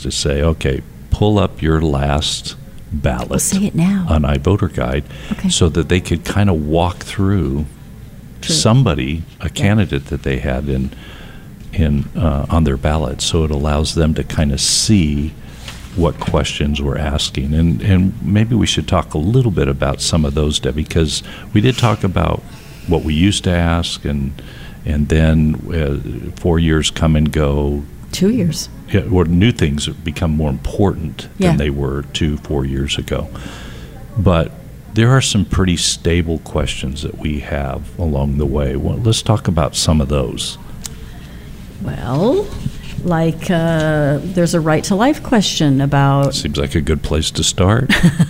to say, okay, pull up your last ballot We'll say it now. on iVoter Guide, Okay. so that they could kind of walk through True. somebody, a candidate that they had on their ballot. So it allows them to kind of see what questions we're asking. And maybe we should talk a little bit about some of those, Debbie, because we did talk about what we used to ask, and then 4 years come and go. 2 years. Yeah, or new things become more important Yeah. than they were 4 years ago. But there are some pretty stable questions that we have along the way. Well, let's talk about some of those. Well, like there's a right to life question about, Seems like a good place to start.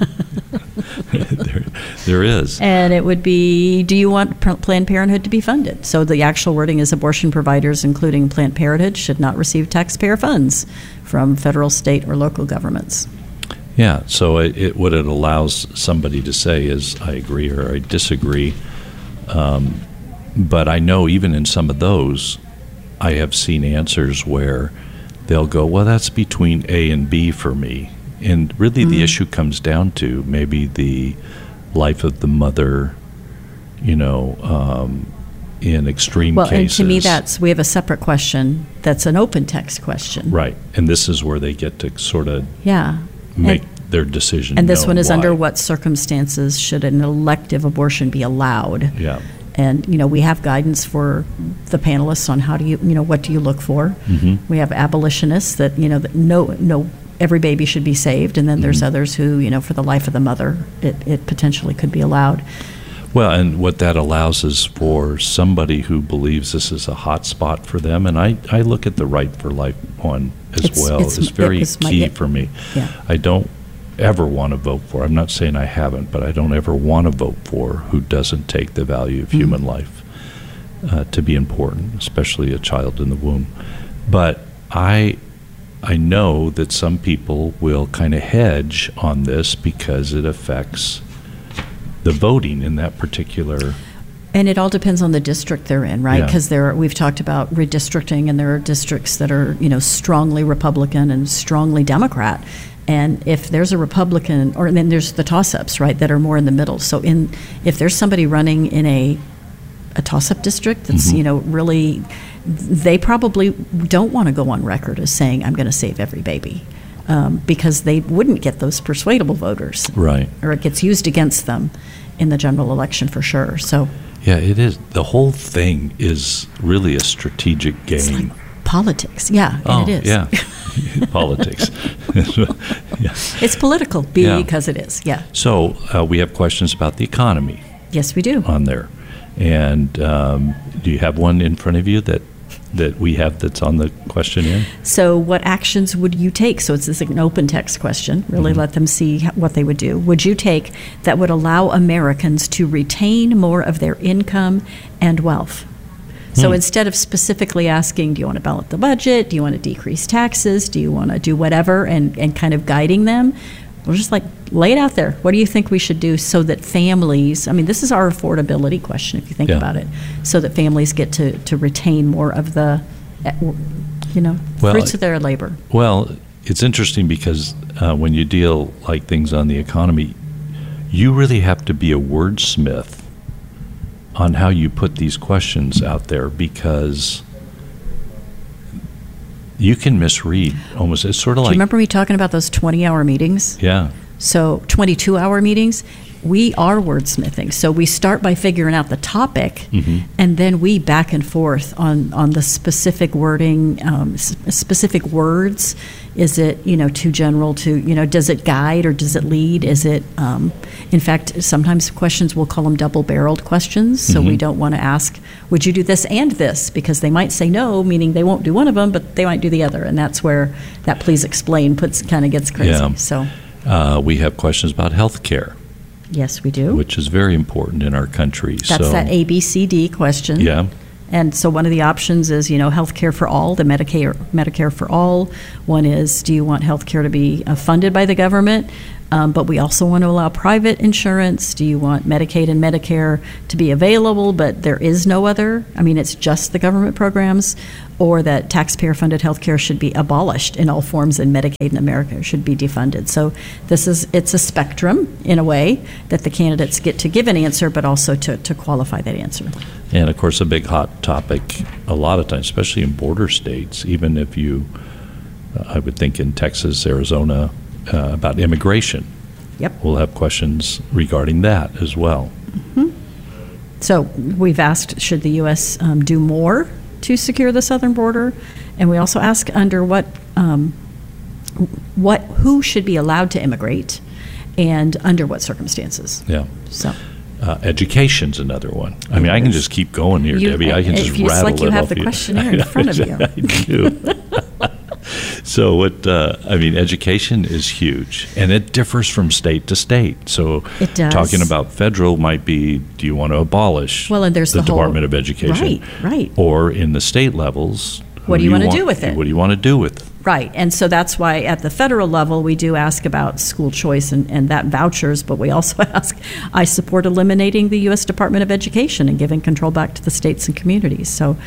there is. and it would be, do you want Planned Parenthood to be funded? So the actual wording is abortion providers, including Planned Parenthood, should not receive taxpayer funds from federal, state, or local governments. Yeah, so what it allows somebody to say is, I agree or I disagree. But I know even in some of those, I have seen answers where they'll go, well, that's between A and B for me. And really the issue comes down to maybe the life of the mother, in extreme Well, cases. and to me, we have a separate question that's an open text question. Right, and this is where they get to sort of Yeah. make their decision. And this known one is why. under what circumstances should an elective abortion be allowed? Yeah. And, we have guidance for the panelists on how do what do you look for? Mm-hmm. We have abolitionists that, that no, every baby should be saved. And then there's others who, for the life of the mother, it potentially could be allowed. Well, and what that allows is for somebody who believes this is a hot spot for them, and I look at the Right for Life one as well. It's very key for me. Yeah. I don't ever want to vote for, I'm not saying I haven't, but I don't ever want to vote for who doesn't take the value of human life to be important, especially a child in the womb. But I know that some people will kind of hedge on this because it affects the voting in that particular. And it all depends on the district they're in, right? Yeah. Because we've talked about redistricting, and there are districts that are, strongly Republican and strongly Democrat. And if there's a Republican, and then there's the toss-ups, right, that are more in the middle. So if there's somebody running in a toss-up district that's, really, they probably don't want to go on record as saying, I'm going to save every baby, because they wouldn't get those persuadable voters. Right. Or it gets used against them in the general election for sure. So Yeah, it is. The whole thing is really a strategic game. it's like politics. Yeah, and it is. Yeah. Politics. Yeah. It's political because it is. Yeah. So we have questions about the economy Yes, we do. on there. And do you have one in front of you that we have that's on the questionnaire? So what actions would you take? So it's an open text question. Really let them see what they would do. Would you take that would allow Americans to retain more of their income and wealth? So instead of specifically asking, do you want to balance the budget? Do you want to decrease taxes? Do you want to do whatever? And kind of guiding them, we'll just lay it out there. What do you think we should do so that families, this is our affordability question if you think about it, so that families get to retain more of the, fruits of their labor. Well, it's interesting because when you deal things on the economy, you really have to be a wordsmith on how you put these questions out there, because you can misread almost. It's sort of Do you remember me talking about those 20-hour meetings? Yeah. So 22-hour meetings, we are wordsmithing. So we start by figuring out the topic, and then we back and forth on the specific wording, specific words. Is it, too general to, does it guide or does it lead? Is it, in fact, sometimes questions, we'll call them double-barreled questions. So we don't want to ask, would you do this and this? Because they might say no, meaning they won't do one of them, but they might do the other. And that's where that please explain kind of gets crazy. Yeah. So we have questions about health care. Yes, we do. Which is very important in our country. That's that ABCD question. Yeah. And so one of the options is, health care for all, the Medicare for all. One is, do you want health care to be funded by the government? But we also want to allow private insurance. Do you want Medicaid and Medicare to be available, but there is no other? I mean, it's just the government programs, or that taxpayer-funded health care should be abolished in all forms and Medicaid in America should be defunded. So it's a spectrum, in a way, that the candidates get to give an answer, but also to qualify that answer. And, of course, a big hot topic a lot of times, especially in border states, even if you, I would think in Texas, Arizona, about immigration. Yep. We'll have questions regarding that as well. Mm-hmm. So we've asked, should the U.S. Do more to secure the southern border? And we also ask under who should be allowed to immigrate and under what circumstances. Yeah. So. Education's another one. I mean, I can just keep going here, Debbie. I can just rattle it off. It's like you have the questionnaire in front of you. I do. So education is huge, and it differs from state to state. So it does. Talking about federal might be, do you want to abolish and there's the Department of Education? Right. Or in the state levels, what do you want to do with it? What do you want to do with it? Right, and so that's why at the federal level we do ask about school choice and that vouchers, but we also ask, I support eliminating the U.S. Department of Education and giving control back to the states and communities. So,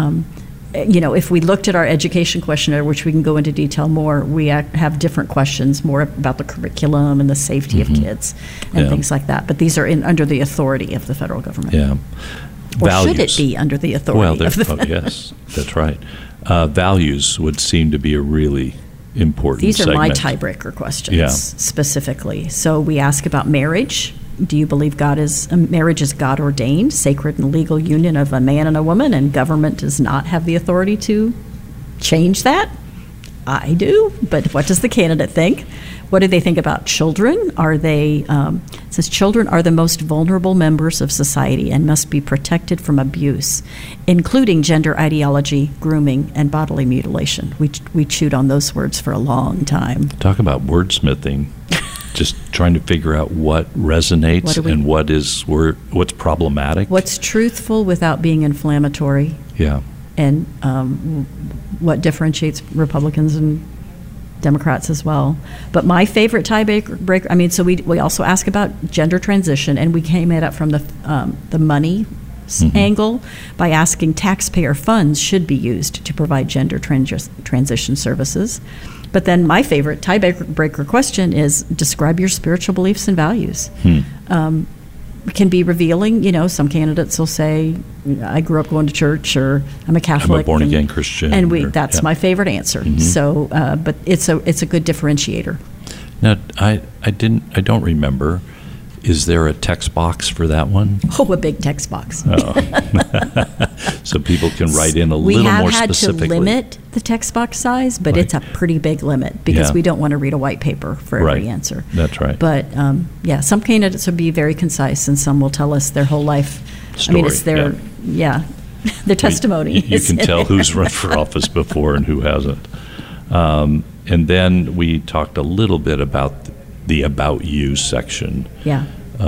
if we looked at our education questionnaire, which we can go into detail more, we have different questions, more about the curriculum and the safety of kids and things like that. But these are under the authority of the federal government. Yeah. Or Values. should it be under the authority of the federal? Yes, that's right. Values would seem to be a really important These are segment. my tiebreaker questions specifically. So we ask about marriage. Do you believe marriage is God ordained, sacred and legal union of a man and a woman, and government does not have the authority to change that? I do, but what does the candidate think? What do they think about children? It says children are the most vulnerable members of society and must be protected from abuse, including gender ideology, grooming, and bodily mutilation. We chewed on those words for a long time. Talk about wordsmithing. Just trying to figure out what resonates and what's problematic. What's truthful without being inflammatory. Yeah. And what differentiates Republicans and Democrats as well. But my favorite tiebreaker, so we also ask about gender transition, and we came at it from the money angle by asking taxpayer funds should be used to provide gender transition services. But then my favorite tiebreaker question is, describe your spiritual beliefs and values. It can be revealing. Some candidates will say, I grew up going to church, or I'm a Catholic. I'm a born-again Christian. And that's my favorite answer. So, but it's a good differentiator. Now, I don't remember. Is there a text box for that one? Oh, a big text box. Oh. So people can write in a little more specifically. We have had to limit the text box size, but it's a pretty big limit because we don't want to read a white paper for every answer. That's right. But, some candidates will be very concise, and some will tell us their whole life. Story, it's their, their testimony. You can tell who's run for office before and who hasn't. And then we talked a little bit about the About You section. Yeah.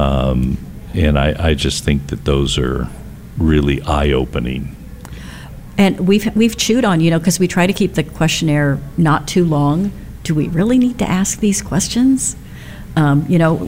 And I just think that those are really eye-opening. And we've chewed on, because we try to keep the questionnaire not too long. Do we really need to ask these questions? Have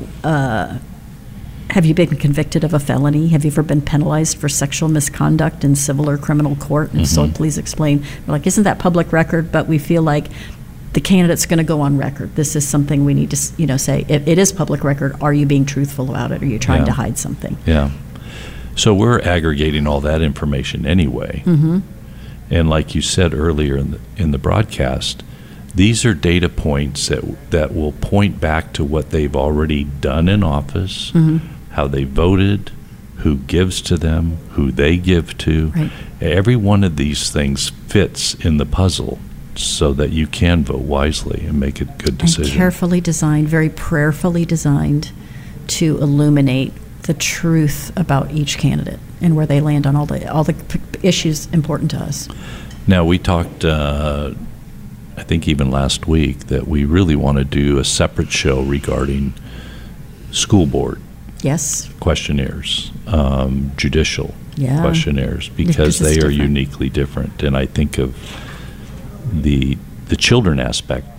you been convicted of a felony? Have you ever been penalized for sexual misconduct in civil or criminal court? And so please explain. We're like, isn't that public record? But we feel like the candidate's going to go on record. This is something we need to, say, it is public record. Are you being truthful about it? Are you trying to hide something? Yeah. So we're aggregating all that information anyway. And like you said earlier in the broadcast, these are data points that will point back to what they've already done in office, how they voted, who gives to them, who they give to. Right. Every one of these things fits in the puzzle so that you can vote wisely and make a good decision. And carefully designed, very prayerfully designed to illuminate the truth about each candidate and where they land on all the issues important to us. Now, we talked, I think even last week, that we really want to do a separate show regarding school board questionnaires, judicial questionnaires, because they are uniquely different. And I think of the children aspect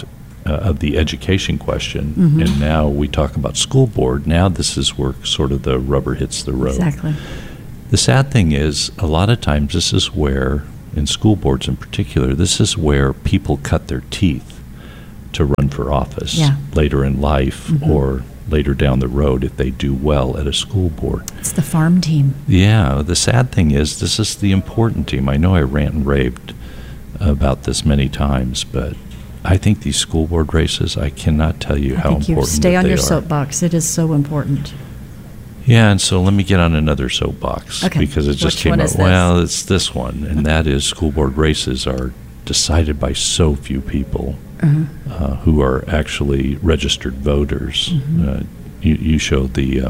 of the education question, Mm-hmm. and now we talk about school board. Now this is where sort of the rubber hits the road. Exactly. The sad thing is, a lot of times this is where, in school boards in particular, this is where people cut their teeth to run for office Yeah. later in life or later down the road if they do well at a school board. It's the farm team. Yeah, the sad thing is this is the important team. I know I rant and raved about this many times, but I think these school board races, I cannot tell you how I think you important stay that on they your are. soapbox. It is so important. Yeah, and so let me get on another soapbox Okay. because it just Which came one up. is this? Well, it's this one, and that is school board races are decided by so few people who are actually registered voters. You showed the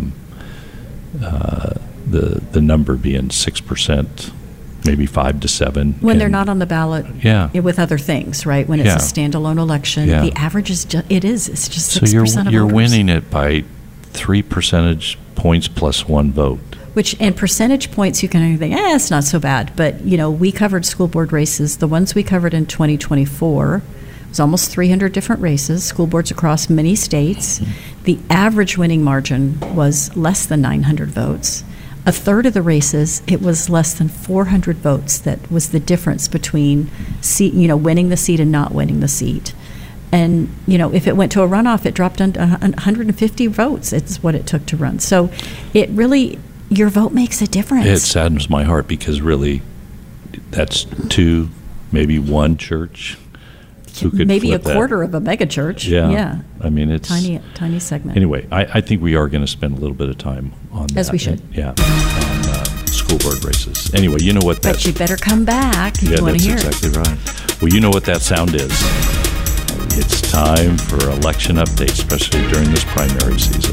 number being 6%, maybe 5 to 7. When they're and- not on the ballot Yeah. with other things, right? When it's Yeah. a standalone election, Yeah. the average is it's just So 6% of you're voters. winning it by 3 percentage points plus 1 vote. Which, and percentage points, you can think, it's not so bad. But, we covered school board races. The ones we covered in 2024 was almost 300 different races, school boards across many states. The average winning margin was less than 900 votes. A third of the races, it was less than 400 votes. That was the difference between winning the seat and not winning the seat. And, if it went to a runoff, it dropped under 150 votes. It's what it took to run. So it really, your vote makes a difference. It saddens my heart because really that's 2, maybe 1 church who could Maybe a flip that. quarter of a mega church. Yeah. I mean, it's Tiny segment. Anyway, I think we are going to spend a little bit of time on that. As we should. Yeah, on school board races. Anyway, you know what that... But you better come back if Yeah, you want that's to hear it. exactly right. Well, you know what that sound is. It's time for election updates, especially during this primary season.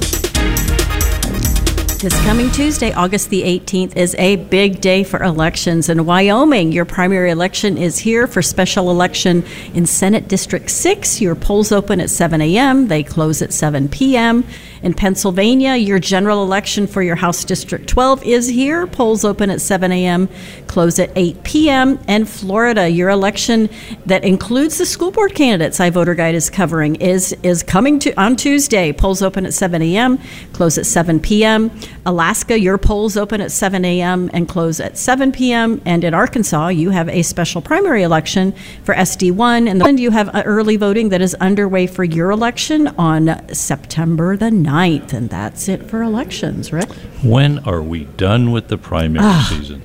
This coming Tuesday, August the 18th, is a big day for elections in Wyoming. Your primary election is here for special election in Senate District 6. Your polls open at 7 a.m. They close at 7 p.m. In Pennsylvania, your general election for your House District 12 is here. Polls open at 7 a.m., close at 8 p.m. And Florida, your election that includes the school board candidates iVoter Guide is covering is coming on Tuesday. Polls open at 7 a.m., close at 7 p.m. Alaska, your polls open at 7 a.m. and close at 7 p.m. And in Arkansas, you have a special primary election for SD1. And you have early voting that is underway for your election on September the 9th. And that's it for elections, Rick. When are we done with the primary season?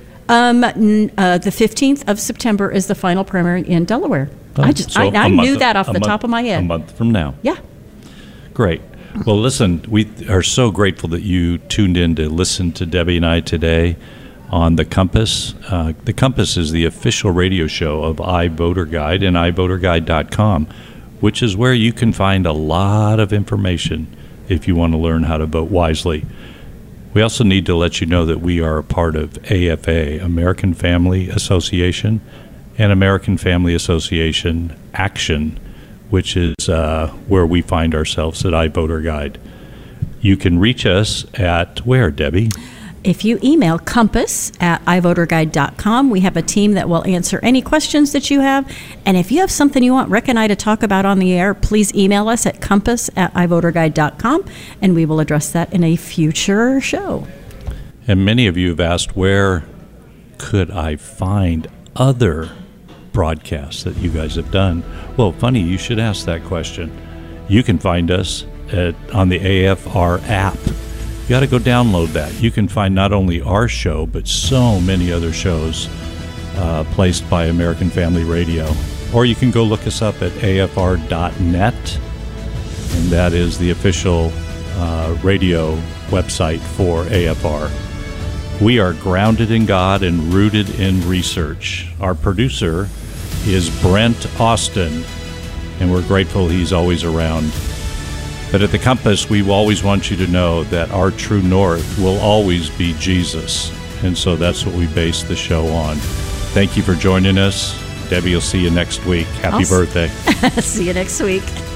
The 15th of September is the final primary in Delaware. So I knew that off the top of my head. A month from now. Yeah. Great. Well, listen, we are so grateful that you tuned in to listen to Debbie and I today on The Compass. The Compass is the official radio show of iVoter Guide and iVoterGuide.com, which is where you can find a lot of information if you want to learn how to vote wisely. We also need to let you know that we are a part of AFA, American Family Association, and American Family Association Action, which is where we find ourselves at iVoter Guide. You can reach us at where, Debbie? If you email compass at iVoterGuide.com, we have a team that will answer any questions that you have. And if you have something you want Rick and I to talk about on the air, please email us at compass at iVoterGuide.com, and we will address that in a future show. And many of you have asked, where could I find other broadcasts that you guys have done? Well, funny, you should ask that question. You can find us on the AFR app. You got to go download that. You can find not only our show, but so many other shows placed by American Family Radio. Or you can go look us up at afr.net, and that is the official radio website for AFR. We are grounded in God and rooted in research. Our producer is Brent Austin, and we're grateful he's always around. But at The Compass, we always want you to know that our true north will always be Jesus. And so that's what we base the show on. Thank you for joining us. Debbie, will see you next week. Happy birthday. See you next week.